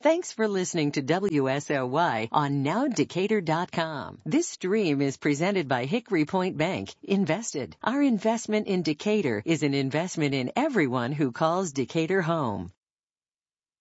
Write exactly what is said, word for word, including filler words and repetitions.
Thanks for listening to W S L Y on now decatur dot com. This stream is presented by Hickory Point Bank. Invested. Our investment in Decatur is an investment in everyone who calls Decatur home.